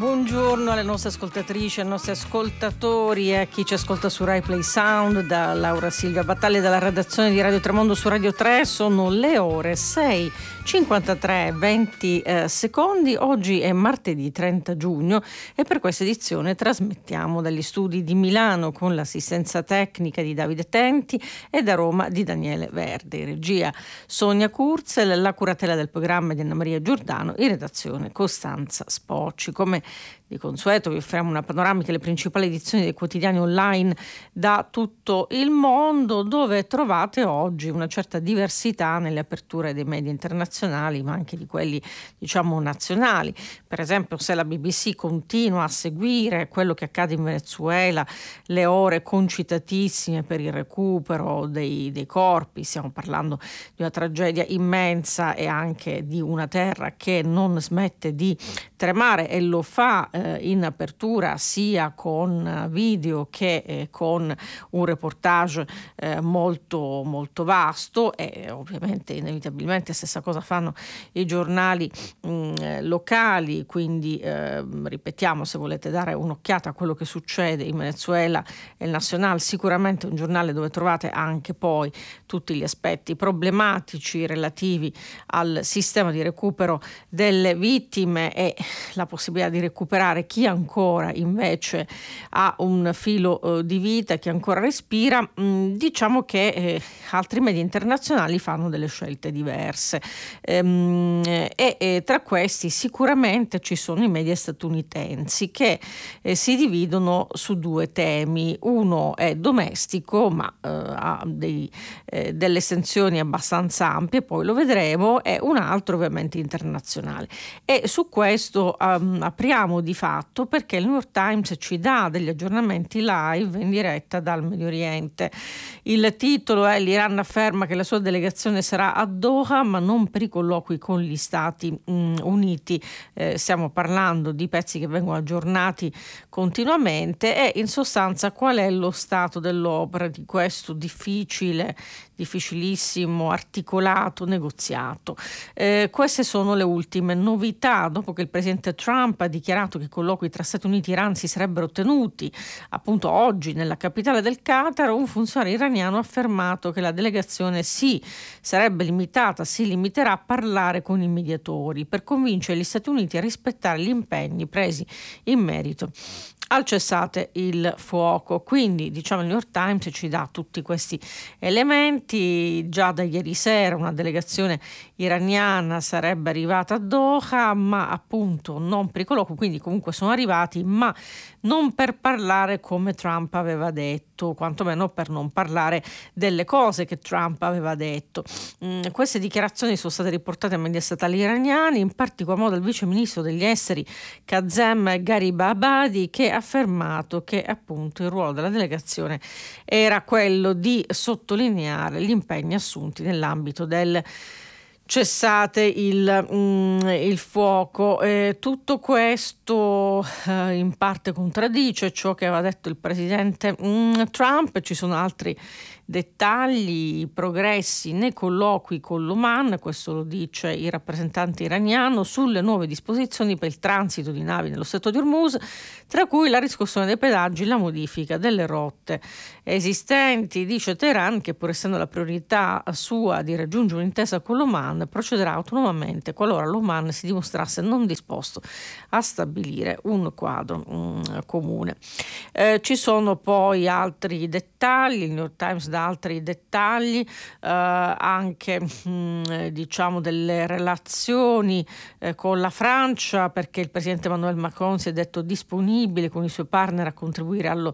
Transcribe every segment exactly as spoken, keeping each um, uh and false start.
Buongiorno alle nostre ascoltatrici, ai nostri ascoltatori e a chi ci ascolta su Rai Play Sound. Da Laura Silvia Battaglia dalla redazione di Radio Tremondo su Radio tre sono le ore sei cinquantatré venti eh, secondi. Oggi è martedì trenta giugno e per questa edizione trasmettiamo dagli studi di Milano con l'assistenza tecnica di Davide Tenti e da Roma di Daniele Verde. In regia Sonia Kurzel, la curatela del programma di Anna Maria Giordano, in redazione Costanza Spocci. Come di consueto vi offriamo una panoramica delle principali edizioni dei quotidiani online da tutto il mondo, dove trovate oggi una certa diversità nelle aperture dei media internazionali, ma anche di quelli diciamo nazionali. Per esempio, se la B B C continua a seguire quello che accade in Venezuela, le ore concitatissime per il recupero dei, dei corpi, stiamo parlando di una tragedia immensa e anche di una terra che non smette di tremare, e lo fa eh, in apertura sia con video che eh, con un reportage eh, molto molto vasto, e ovviamente inevitabilmente stessa cosa fanno i giornali mh, locali. Quindi eh, ripetiamo, se volete dare un'occhiata a quello che succede in Venezuela, il Nacional sicuramente è un giornale dove trovate anche poi tutti gli aspetti problematici relativi al sistema di recupero delle vittime e la possibilità di recuperare chi ancora invece ha un filo eh, di vita, chi ancora respira. Mh, diciamo che eh, altri media internazionali fanno delle scelte diverse ehm, e, e tra questi sicuramente ci sono i media statunitensi che eh, si dividono su due temi. Uno è domestico, ma eh, ha dei, eh, delle estensioni abbastanza ampie, poi lo vedremo, e un altro ovviamente internazionale. E su questo Um, apriamo di fatto perché il New York Times ci dà degli aggiornamenti live in diretta dal Medio Oriente. Il titolo è: l'Iran afferma che la sua delegazione sarà a Doha, ma non per i colloqui con gli Stati um, Uniti. Eh, stiamo parlando di pezzi che vengono aggiornati continuamente, e in sostanza qual è lo stato dell'opera di questo difficile difficilissimo articolato negoziato. Eh, queste sono le ultime novità dopo che il presidente Trump ha dichiarato che i colloqui tra Stati Uniti e Iran si sarebbero tenuti appunto oggi nella capitale del Qatar. Un funzionario iraniano ha affermato che la delegazione si sarebbe limitata, si limiterà a parlare con i mediatori per convincere gli Stati Uniti a rispettare gli impegni presi in merito al cessate il fuoco. Quindi diciamo il New York Times ci dà tutti questi elementi. Già da ieri sera una delegazione iraniana sarebbe arrivata a Doha, ma appunto non per i colloqui, quindi comunque sono arrivati, ma non per parlare come Trump aveva detto, quantomeno per non parlare delle cose che Trump aveva detto. Mm, queste dichiarazioni sono state riportate ai media statali iraniani, in particolar modo dal vice ministro degli esteri Kazem Garibabadi, che ha affermato che appunto il ruolo della delegazione era quello di sottolineare gli impegni assunti nell'ambito del cessate il, mm, il fuoco. Eh, tutto questo eh, in parte contraddice ciò che aveva detto il presidente mm, Trump. Ci sono altri dettagli, progressi nei colloqui con l'Oman, questo lo dice il rappresentante iraniano, sulle nuove disposizioni per il transito di navi nello stretto di Hormuz, tra cui la riscossione dei pedaggi e la modifica delle rotte esistenti. Dice Teheran che, pur essendo la priorità sua di raggiungere un'intesa con l'Oman, procederà autonomamente qualora l'Oman si dimostrasse non disposto a stabilire un quadro um, comune. Eh, ci sono poi altri dettagli, il New York Times dà altri dettagli eh, anche mh, diciamo delle relazioni eh, con la Francia, perché il presidente Emmanuel Macron si è detto disponibile con i suoi partner a contribuire allo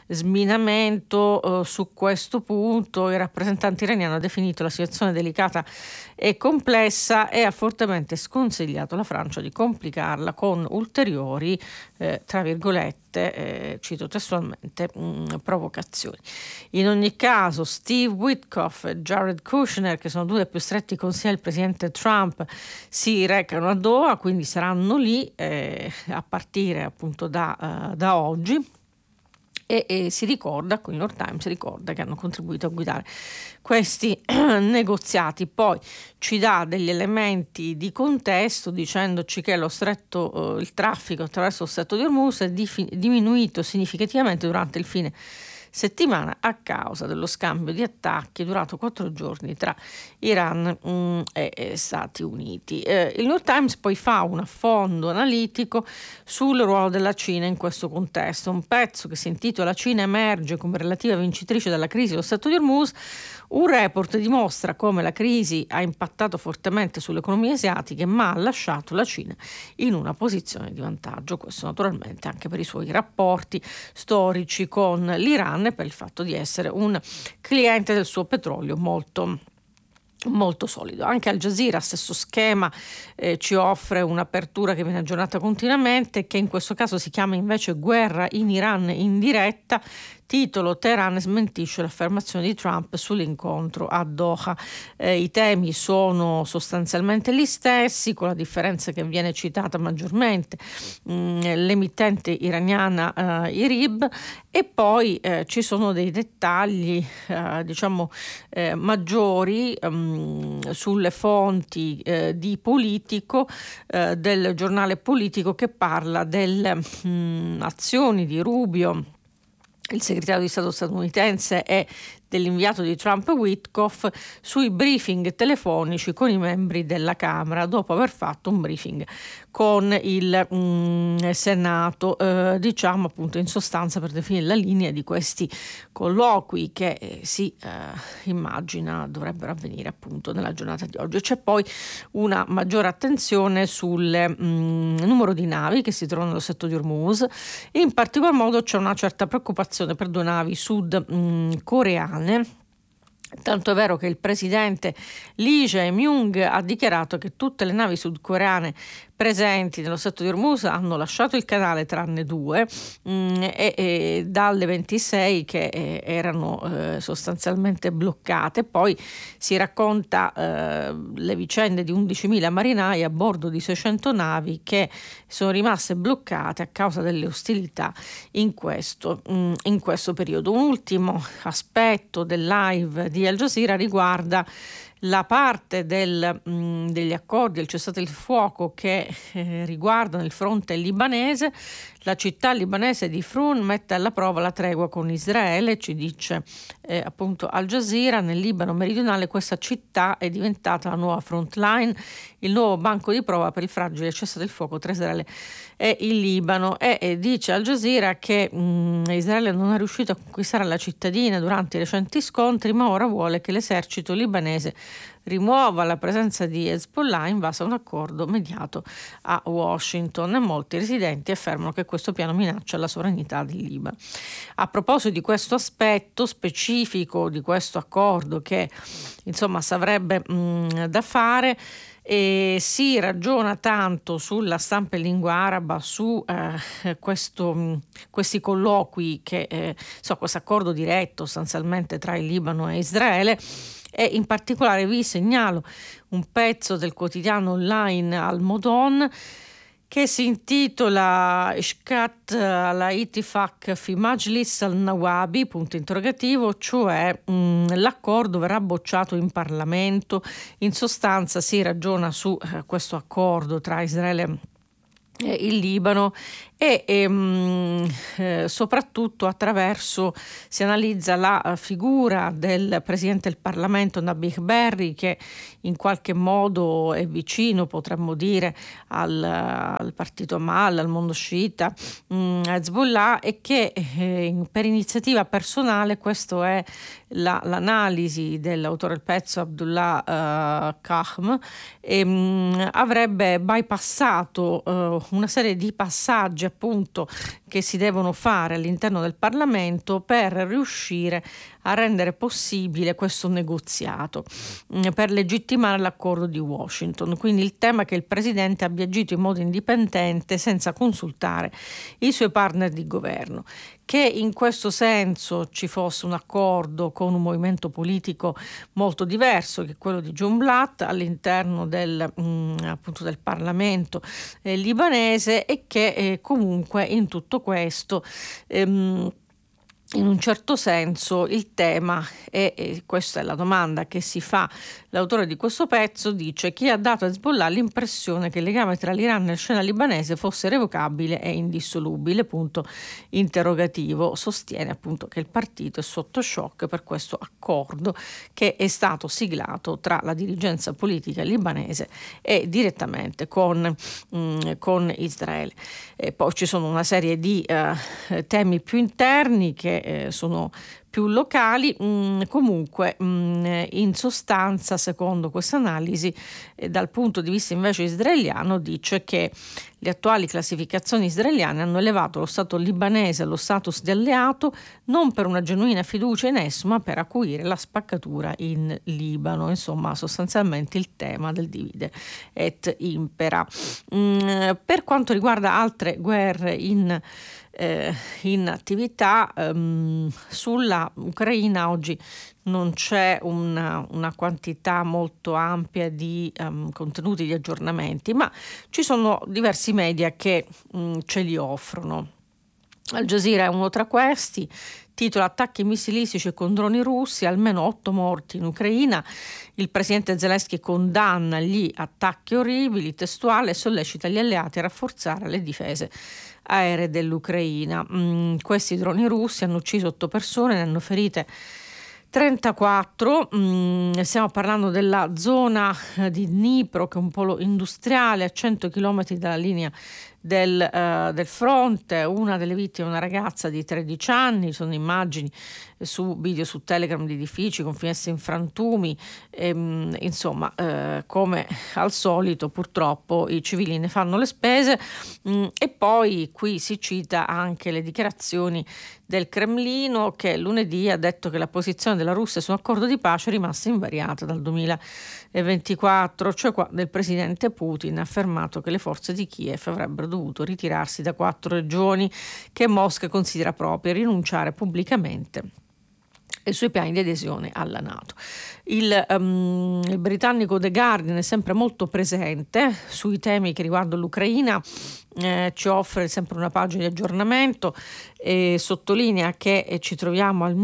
sminamento. Eh, su questo punto il rappresentante iraniano ha definito la situazione delicata e complessa e ha fortemente sconsigliato alla Francia di complicarla con ulteriori eh, tra virgolette Eh, cito testualmente mh, provocazioni. In ogni caso Steve Witkoff e Jared Kushner, che sono due dei più stretti consiglieri del presidente Trump, si recano a Doha, quindi saranno lì eh, a partire appunto da, uh, da oggi. E, e si ricorda, con il New York Times ricorda che hanno contribuito a guidare questi negoziati. Poi ci dà degli elementi di contesto dicendoci che lo stretto, eh, il traffico attraverso lo stretto di Hormuz è di, diminuito significativamente durante il fine settimana a causa dello scambio di attacchi durato quattro giorni tra Iran mm, e, e Stati Uniti. Eh, il New York Times poi fa un affondo analitico sul ruolo della Cina in questo contesto, un pezzo che si intitola "Cina emerge come relativa vincitrice dalla crisi dello Stretto di Hormuz". Un report dimostra come la crisi ha impattato fortemente sulle economie asiatiche, ma ha lasciato la Cina in una posizione di vantaggio, questo naturalmente anche per i suoi rapporti storici con l'Iran e per il fatto di essere un cliente del suo petrolio molto molto solido. Anche Al Jazeera, stesso schema, eh, ci offre un'apertura che viene aggiornata continuamente, che in questo caso si chiama invece "Guerra in Iran in diretta". Titolo: Teheran smentisce l'affermazione di Trump sull'incontro a Doha. Eh, I temi sono sostanzialmente gli stessi, con la differenza che viene citata maggiormente mh, l'emittente iraniana eh, I R I B, e poi eh, ci sono dei dettagli eh, diciamo eh, maggiori mh, sulle fonti eh, di Politico, eh, del giornale Politico, che parla delle mh, azioni di Rubio, il segretario di Stato statunitense, e dell'inviato di Trump Witkoff sui briefing telefonici con i membri della Camera, dopo aver fatto un briefing con il mm, Senato, eh, diciamo appunto in sostanza per definire la linea di questi colloqui che eh, si eh, immagina dovrebbero avvenire appunto nella giornata di oggi. C'è poi una maggiore attenzione sul mm, numero di navi che si trovano nello stretto di Hormuz. In particolar modo c'è una certa preoccupazione per due navi sudcoreane. Tanto è vero che il presidente Lee Jae-myung ha dichiarato che tutte le navi sudcoreane presenti nello stretto di Hormuz hanno lasciato il canale tranne due mh, e, e dalle ventisei che eh, erano eh, sostanzialmente bloccate. Poi si racconta eh, le vicende di undicimila marinai a bordo di seicento navi che sono rimaste bloccate a causa delle ostilità in questo, mh, in questo periodo. Un ultimo aspetto del live di Al Jazeera riguarda la parte del, mh, degli accordi, il cessate il fuoco che eh, riguardano il fronte libanese. La città libanese di Frun mette alla prova la tregua con Israele, ci dice eh, appunto Al Jazeera. Nel Libano meridionale questa città è diventata la nuova front line, il nuovo banco di prova per il fragile cessate il fuoco tra Israele e il Libano. E, e dice Al Jazeera che mh, Israele non è riuscito a conquistare la cittadina durante i recenti scontri, ma ora vuole che l'esercito libanese rimuova la presenza di Hezbollah in base a un accordo mediato a Washington, e molti residenti affermano che questo piano minaccia la sovranità del Libano. A proposito di questo aspetto specifico di questo accordo che insomma sarebbe mh, da fare, e si ragiona tanto sulla stampa in lingua araba su eh, questo, questi colloqui che eh, so, questo accordo diretto sostanzialmente tra il Libano e Israele. E in particolare vi segnalo un pezzo del quotidiano online Al-Modon che si intitola Ishkat al-Ittifaq fi Majlis al-Nawabi, punto interrogativo, cioè mh, l'accordo verrà bocciato in Parlamento. In sostanza si ragiona su eh, questo accordo tra Israele e il Libano e, e mh, eh, soprattutto attraverso si analizza la uh, figura del presidente del Parlamento Nabih Berri, che in qualche modo è vicino, potremmo dire, al, al partito Amal, al mondo sciita mh, Hezbollah, e che eh, per iniziativa personale, questo è la, l'analisi dell'autore del pezzo Abdullah uh, Kahm, e, mh, avrebbe bypassato uh, una serie di passaggi appunto che si devono fare all'interno del Parlamento per riuscire a rendere possibile questo negoziato, mh, per legittimare l'accordo di Washington. Quindi il tema è che il presidente abbia agito in modo indipendente senza consultare i suoi partner di governo. Che in questo senso ci fosse un accordo con un movimento politico molto diverso che quello di Jumblat all'interno del, mh, appunto del Parlamento eh, libanese, e che eh, comunque in tutto questo ehm, in un certo senso il tema, è, e questa è la domanda che si fa l'autore di questo pezzo, dice: chi ha dato a Hezbollah l'impressione che il legame tra l'Iran e la scena libanese fosse irrevocabile e indissolubile, punto interrogativo. Sostiene appunto che il partito è sotto shock per questo accordo che è stato siglato tra la dirigenza politica libanese e direttamente con, mh, con Israele. E poi ci sono una serie di eh, temi più interni che eh, sono più locali. Mm, comunque mm, in sostanza, secondo questa analisi, eh, dal punto di vista invece israeliano, dice che le attuali classificazioni israeliane hanno elevato lo Stato libanese allo status di alleato non per una genuina fiducia in esso, ma per acuire la spaccatura in Libano. Insomma, sostanzialmente il tema del divide et impera. Mm, per quanto riguarda altre guerre in Eh, in attività, ehm, sulla Ucraina oggi non c'è una, una quantità molto ampia di um, contenuti, di aggiornamenti, ma ci sono diversi media che mh, ce li offrono. Al Jazeera è uno tra questi, titola: attacchi missilistici con droni russi, almeno otto morti in Ucraina, il presidente Zelensky condanna gli attacchi orribili, testuale, e sollecita gli alleati a rafforzare le difese aeree dell'Ucraina. Mm, questi droni russi hanno ucciso otto persone, ne hanno ferite trentaquattro. Mm, stiamo parlando della zona di Dnipro, che è un polo industriale a cento chilometri dalla linea del, uh, del fronte. Una delle vittime è una ragazza di tredici anni, sono immagini su video su Telegram di edifici con finestre in frantumi, ehm, insomma eh, come al solito purtroppo i civili ne fanno le spese. Mm, e poi qui si cita anche le dichiarazioni del Cremlino, che lunedì ha detto che la posizione della Russia su un accordo di pace è rimasta invariata dal duemilaventiquattro, cioè quando il presidente Putin ha affermato che le forze di Kiev avrebbero dovuto ritirarsi da quattro regioni che Mosca considera proprie e rinunciare pubblicamente ai suoi piani di adesione alla NATO. Il, um, il britannico The Guardian è sempre molto presente sui temi che riguardano l'Ucraina, eh, ci offre sempre una pagina di aggiornamento e sottolinea che eh, ci troviamo al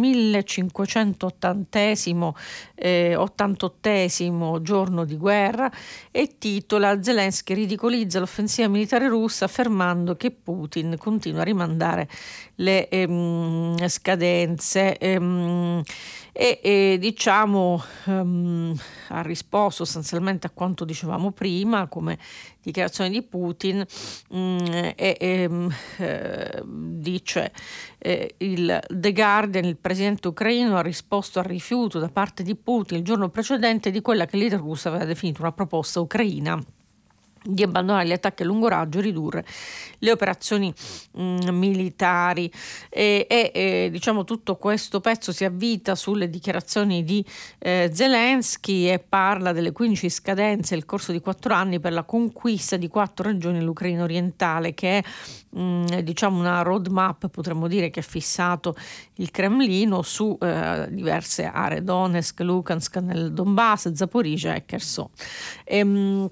millecinquecentottantesimo eh, ottantottesimo giorno di guerra, e titola: Zelensky ridicolizza l'offensiva militare russa affermando che Putin continua a rimandare le ehm, scadenze. Ehm, e, e diciamo um, ha risposto sostanzialmente a quanto dicevamo prima come dichiarazione di Putin, um, e, e eh, dice eh, il The Guardian: il presidente ucraino ha risposto al rifiuto da parte di Putin il giorno precedente di quella che il leader russo aveva definito una proposta ucraina di abbandonare gli attacchi a lungo raggio e ridurre le operazioni mh, militari. E, e, e diciamo tutto questo pezzo si avvita sulle dichiarazioni di eh, Zelensky e parla delle quindici scadenze nel corso di quattro anni per la conquista di quattro regioni dell'Ucraina orientale, che è mh, diciamo una roadmap, potremmo dire, che ha fissato il Cremlino su eh, diverse aree: Donetsk, Luhansk nel Donbass, Zaporizhzhia e Kherson. E, mh,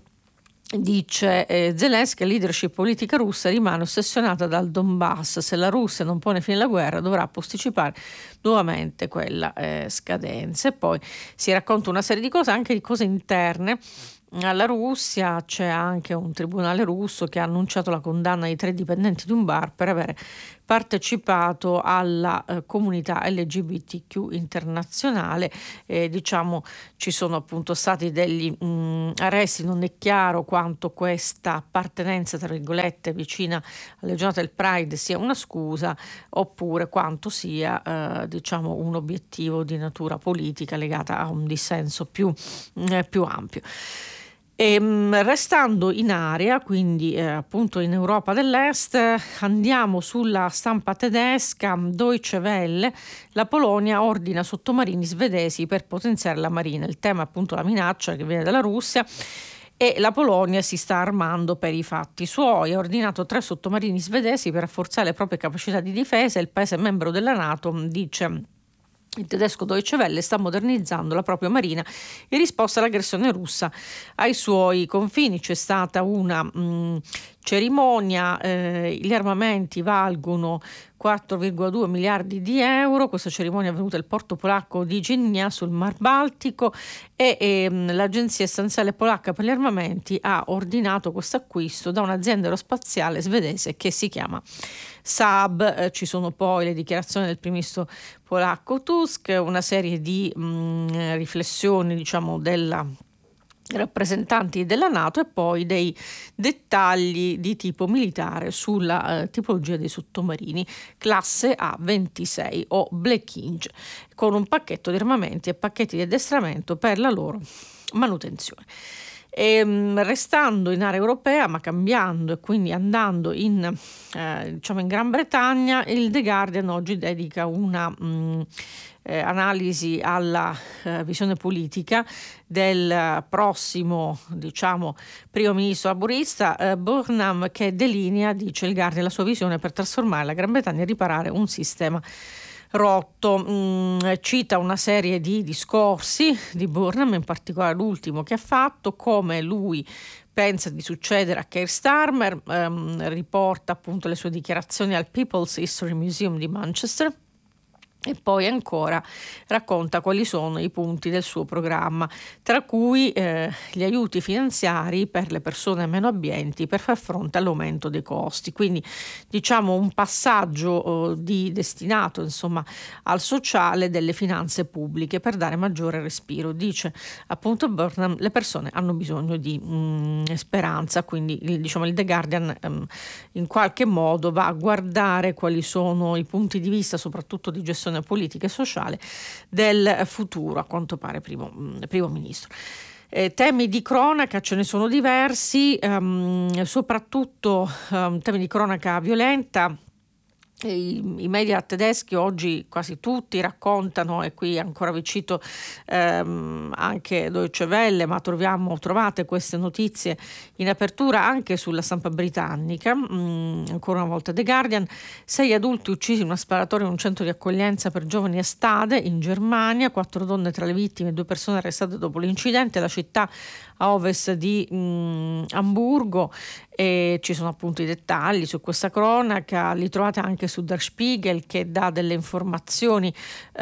Dice eh, Zelensky: la leadership politica russa rimane ossessionata dal Donbass. Se la Russia non pone fine alla guerra dovrà posticipare nuovamente quella eh, scadenza. E poi si racconta una serie di cose, anche di cose interne alla Russia. C'è anche un tribunale russo che ha annunciato la condanna di tre dipendenti di un bar per aver partecipato alla eh, comunità L G B T Q internazionale. Eh, diciamo ci sono appunto stati degli mh, arresti, non è chiaro quanto questa appartenenza tra virgolette vicina alle giornate del Pride sia una scusa oppure quanto sia eh, diciamo un obiettivo di natura politica legata a un dissenso più, eh, più ampio. E, restando in area, quindi eh, appunto in Europa dell'Est, andiamo sulla stampa tedesca. Deutsche Welle: la Polonia ordina sottomarini svedesi per potenziare la marina. Il tema è appunto la minaccia che viene dalla Russia, e la Polonia si sta armando per i fatti suoi. Ha ordinato tre sottomarini svedesi per rafforzare le proprie capacità di difesa. Il paese membro della NATO, dice il tedesco Deutsche Welle, sta modernizzando la propria marina in risposta all'aggressione russa ai suoi confini. C'è stata una mh, cerimonia. Eh, gli armamenti valgono quattro virgola due miliardi di euro. Questa cerimonia è avvenuta al porto polacco di Gdynia sul Mar Baltico e ehm, l'agenzia stanziale polacca per gli armamenti ha ordinato questo acquisto da un'azienda aerospaziale svedese che si chiama Saab. Eh, ci sono poi le dichiarazioni del primo ministro polacco Tusk, una serie di mh, riflessioni, diciamo, della rappresentanti della NATO e poi dei dettagli di tipo militare sulla eh, tipologia dei sottomarini classe A ventisei o Black King, con un pacchetto di armamenti e pacchetti di addestramento per la loro manutenzione. E, restando in area europea ma cambiando e quindi andando in, eh, diciamo in Gran Bretagna, il The Guardian oggi dedica una mh, eh, analisi alla eh, visione politica del prossimo, diciamo, primo ministro laburista eh, Burnham, che delinea, dice il Guardian, la sua visione per trasformare la Gran Bretagna e riparare un sistema rotto. Mm, cita una serie di discorsi di Burnham, in particolare l'ultimo che ha fatto, come lui pensa di succedere a Keir Starmer, ehm, riporta appunto le sue dichiarazioni al People's History Museum di Manchester. E poi ancora racconta quali sono i punti del suo programma, tra cui eh, gli aiuti finanziari per le persone meno abbienti per far fronte all'aumento dei costi. Quindi diciamo un passaggio eh, di, destinato insomma al sociale delle finanze pubbliche per dare maggiore respiro. Dice appunto Burnham, le persone hanno bisogno di mh, speranza, quindi il, diciamo il The Guardian ehm, in qualche modo va a guardare quali sono i punti di vista, soprattutto di gestione politica e sociale del futuro, a quanto pare, primo, primo ministro. Eh, temi di cronaca ce ne sono diversi, ehm, soprattutto ehm, temi di cronaca violenta. I, I media tedeschi oggi quasi tutti raccontano, e qui ancora vi cito ehm, anche Deutsche Welle, ma troviamo, trovate queste notizie in apertura anche sulla stampa britannica. Mm, ancora una volta The Guardian: sei adulti uccisi in una sparatoria in un centro di accoglienza per giovani a Stade in Germania, quattro donne tra le vittime e due persone arrestate dopo l'incidente. La città a ovest di mm, Amburgo, e ci sono appunto i dettagli su questa cronaca. Li trovate anche su Der Spiegel, che dà delle informazioni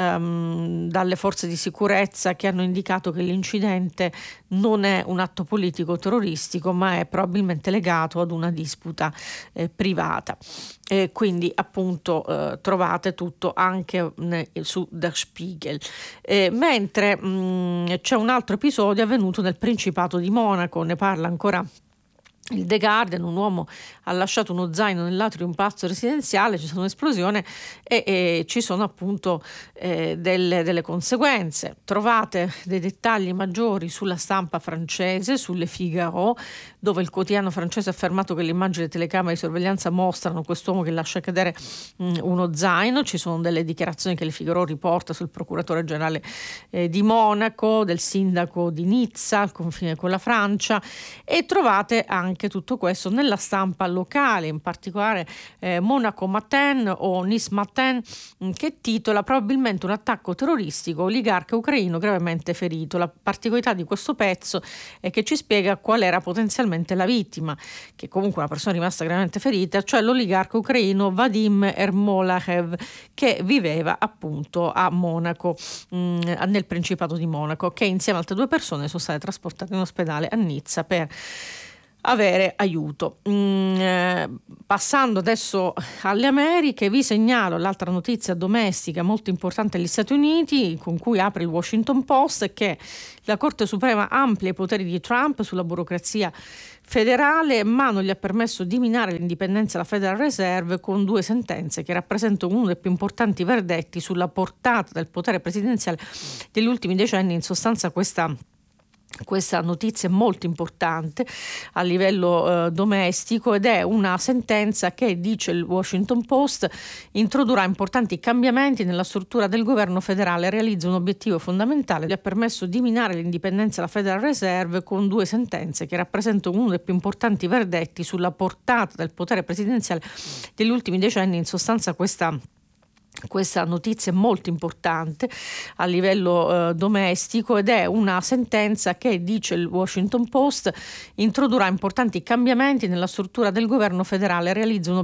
um, dalle forze di sicurezza che hanno indicato che l'incidente non è un atto politico terroristico, ma è probabilmente legato ad una disputa eh, privata. E quindi appunto eh, trovate tutto anche ne, su Der Spiegel. Eh, mentre mh, c'è un altro episodio avvenuto nel Principato di Monaco, ne parla ancora il The Guardian. Un uomo ha lasciato uno zaino nell'atrio di un palazzo residenziale, c'è stata un'esplosione e, e ci sono appunto eh, delle, delle conseguenze. Trovate dei dettagli maggiori sulla stampa francese, sulle Figaro, dove il quotidiano francese ha affermato che le immagini delle telecamere di sorveglianza mostrano quest'uomo che lascia cadere mh, uno zaino. Ci sono delle dichiarazioni che le Figaro riporta sul procuratore generale eh, di Monaco, del sindaco di Nizza al confine con la Francia, e trovate anche anche tutto questo nella stampa locale, in particolare eh, Monaco Matin o Nice Matin, mh, che titola probabilmente un attacco terroristico, oligarca ucraino gravemente ferito. La particolarità di questo pezzo è che ci spiega qual era potenzialmente la vittima, che comunque una persona rimasta gravemente ferita, cioè l'oligarca ucraino Vadim Ermolachev, che viveva appunto a Monaco, mh, nel Principato di Monaco, che insieme a altre due persone sono state trasportate in ospedale a Nizza per avere aiuto. Mm, eh, passando adesso alle Americhe, vi segnalo l'altra notizia domestica molto importante agli Stati Uniti, con cui apre il Washington Post, che la Corte Suprema amplia i poteri di Trump sulla burocrazia federale, ma non gli ha permesso di minare l'indipendenza della Federal Reserve con due sentenze che rappresentano uno dei più importanti verdetti sulla portata del potere presidenziale degli ultimi decenni. In sostanza questa Questa notizia è molto importante a livello eh, domestico, ed è una sentenza che, dice il Washington Post, introdurrà importanti cambiamenti nella struttura del governo federale, realizza un obiettivo fondamentale, gli ha permesso di minare l'indipendenza della Federal Reserve con due sentenze che rappresentano uno dei più importanti verdetti sulla portata del potere presidenziale degli ultimi decenni. In sostanza questa Questa notizia è molto importante a livello eh, domestico ed è una sentenza che, dice il Washington Post, introdurrà importanti cambiamenti nella struttura del governo federale, realizza un